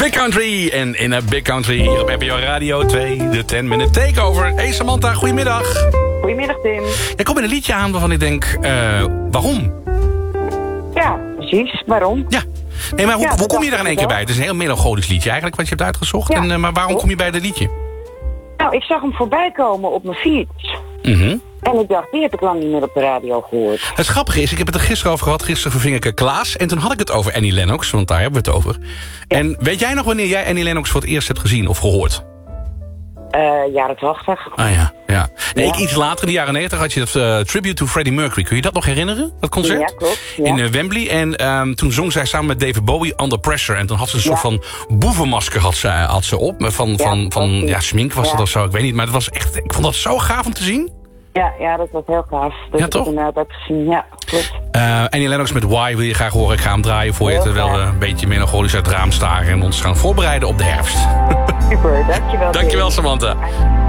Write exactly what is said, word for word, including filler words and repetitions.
Big Country en in a Big Country op N P O Radio twee, de ten minute Takeover. Hey Samantha, goedemiddag. Goedemiddag Tim. Er komt een liedje aan waarvan ik denk, uh, waarom? Ja, precies, waarom? Ja. Nee, maar hoe, ja, hoe kom je daar in één keer wel. bij? Het is een heel melancholisch liedje eigenlijk wat je hebt uitgezocht. Ja. En, uh, maar waarom kom je bij dat liedje? Nou, ik zag hem voorbij komen op mijn fiets. Mm-hmm. En ik dacht, die heb ik lang niet meer op de radio gehoord. Het grappige is, ik heb het er gisteren over gehad. Gisteren verving ik Klaas. En toen had ik het over Annie Lennox, want daar hebben we het over. Ja. En weet jij nog wanneer jij Annie Lennox voor het eerst hebt gezien of gehoord? Uh, jaren tachtig. Ah ja, ja. Nee, Ja. ik iets later, in de jaren negentig, had je dat uh, Tribute to Freddie Mercury. Kun je dat nog herinneren, dat concert? Ja, klopt. Ja. In uh, Wembley. En um, toen zong zij samen met David Bowie Under Pressure. En toen had ze een soort Ja. van boevenmasker had ze, had ze op. Van, Ja, van, van precies. ja, smink was Ja. het of zo, ik weet niet. Maar het was echt, ik vond dat zo gaaf om te zien. Ja, ja, dat was heel gaaf. Dat Ja, ik toch? het inderdaad heb gezien. Ja, klopt. Uh, Annie Lennox met Why wil je graag horen. Ik ga hem draaien voor je. Heel Terwijl we graag. een beetje melancholisch uit het raam staren. En ons gaan voorbereiden op de herfst. Super, dankjewel. Dankjewel, Tim. Samantha.